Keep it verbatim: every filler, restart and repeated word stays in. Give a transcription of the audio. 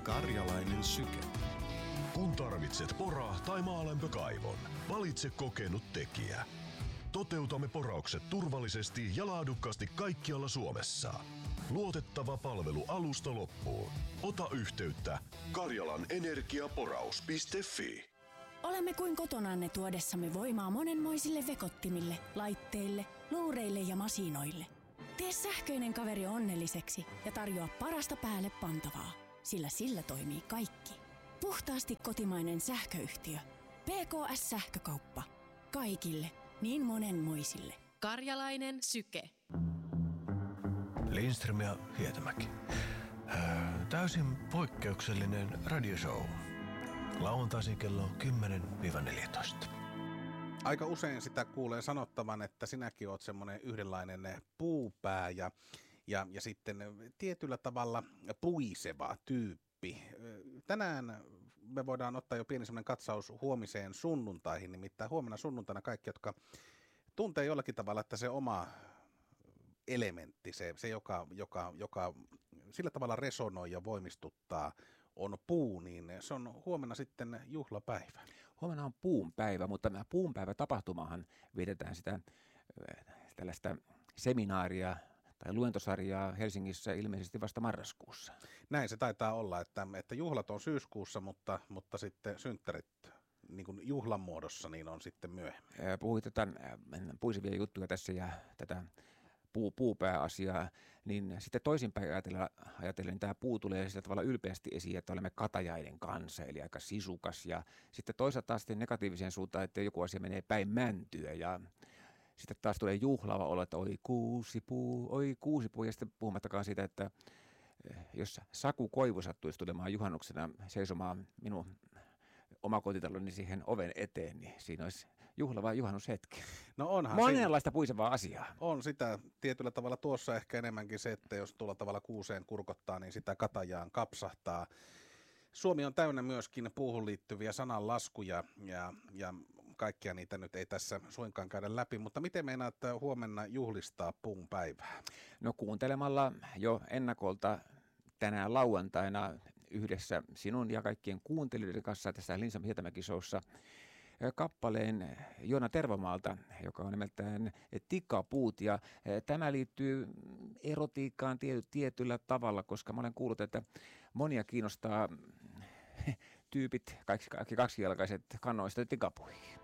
Karjalainen syke. Kun tarvitset pora- tai maalämpökaivon, valitse kokenut tekijä. Toteutamme poraukset turvallisesti ja laadukkaasti kaikkialla Suomessa. Luotettava palvelu alusta loppuun. Ota yhteyttä karjalanenergiaporaus piste fi. Olemme kuin kotonanne tuodessamme voimaa monenmoisille vekottimille, laitteille, luureille ja masinoille. Tee sähköinen kaveri onnelliseksi ja tarjoa parasta päälle pantavaa, sillä sillä toimii kaikki. Puhtaasti kotimainen sähköyhtiö. P K S-sähkökauppa. Kaikille, niin monenmoisille. Karjalainen syke. Lindström ja Hietamäki. Täysin poikkeuksellinen radioshow. Lauantaisin kello kymmenen neljätoista. Aika usein sitä kuulee sanottavan, että sinäkin oot semmoinen yhdenlainen puupää ja, ja, ja sitten tietyllä tavalla puiseva tyyppi. Tänään me voidaan ottaa jo pieni semmoinen katsaus huomiseen sunnuntaihin, nimittäin huomenna sunnuntaina kaikki, jotka tuntee jollakin tavalla, että se oma elementti, se, se joka, joka, joka sillä tavalla resonoi ja voimistuttaa, on puu, niin se on huomenna sitten juhlapäivä. Huomenna on puun päivä, mutta puun päivä tapahtumahan vietetään sitä tällaista seminaaria tai luentosarjaa Helsingissä ilmeisesti vasta marraskuussa. Näin se taitaa olla, että, että juhlat on syyskuussa, mutta, mutta sitten synttärit niin kuin juhlan muodossa niin on sitten myöhemmin. Puhuit tätä puisevia juttuja tässä ja tätä puu, puupääasiaa, niin sitten toisinpäin ajatellen, ajatellen niin tämä puu tulee sillä tavalla ylpeästi esiin, että olemme katajaiden kanssa, eli aika sisukas, ja sitten toisaalta taas sitten negatiiviseen suuntaan, että joku asia menee päin mäntyä, ja sitten taas tulee juhlava olo, että oi kuusipuu, oi kuusipuu, ja sitten puhumattakaan siitä, että jos Saku Koivu sattuisi tulemaan juhannuksena seisomaan minun omakotitaloni siihen oven eteen, niin siinä olisi juhlava juhannushetki. No onhan monenlaista siinä puisevaa asiaa. On sitä tietyllä tavalla tuossa ehkä enemmänkin se, että jos tuolla tavalla kuuseen kurkottaa, niin sitä katajaan kapsahtaa. Suomi on täynnä myöskin puuhun liittyviä sananlaskuja ja, ja kaikkia niitä nyt ei tässä suinkaan käydä läpi, mutta miten meinaat huomenna juhlistaa puun päivää? No kuuntelemalla jo ennakolta tänään lauantaina yhdessä sinun ja kaikkien kuuntelijoiden kanssa tässä Lindström Hietamäki showssa kappaleen Joona Tervamaalta, joka on nimeltään Tikapuut, ja tämä liittyy erotiikkaan tietyllä tavalla, koska mä olen kuullut, että monia kiinnostaa tyypit, kaikki kaksijalkaiset kannoista tikapuihin.